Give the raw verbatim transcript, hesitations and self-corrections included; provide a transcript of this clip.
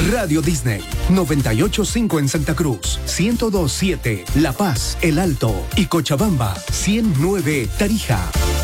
Radio Disney, noventa y ocho punto cinco en Santa Cruz, ciento dos punto siete La Paz, El Alto y Cochabamba, ciento nueve Tarija.